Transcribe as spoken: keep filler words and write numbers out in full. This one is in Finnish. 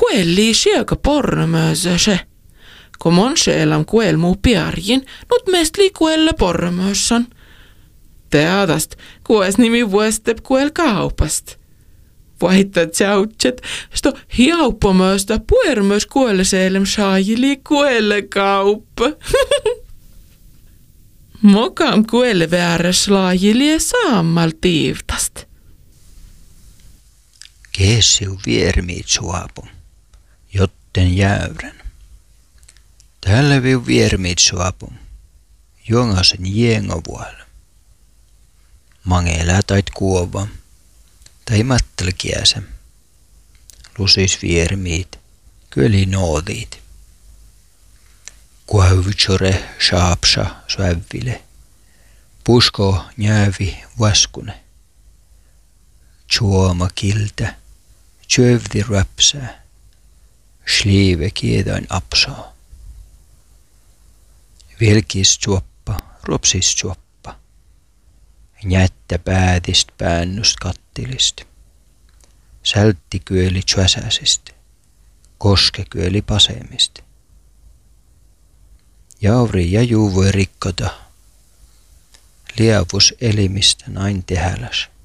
kuelli sielkä porramöösä se. Kun monseelam kuel muu piarjin, nut meest lii kuelle porramöössän. Teadast, kues nimi vuostep kuel kaupast. Vaihtaa tjautset, sto hiaupomööstä puermöös kuelle seelem saajili kuelle kauppa. Mokam kuelle vääräs laajili saammal tiivtast. Keessiu viermiit suapum, jotten jäyrän. Tällä viu viermiit suapum, jongasen jengovuolla. Mange lätait kuova, tai mattelkiäsem. Lusis viermiit, kyli noodit. Kuavutsore saapsa svävvile. Pusko njäävi vaskune. Chuoma kiltä, tjövdi räpsää. Sliive kiedain apsaa. Vilkis juoppa, ropsis juoppa. Jättä päätist päännust kattilist. Sältti kyöli tjösäsist. Koske kyöli pasemist. Jauri ja juu voi rikkota. Liavus elimistä nain tehäläs.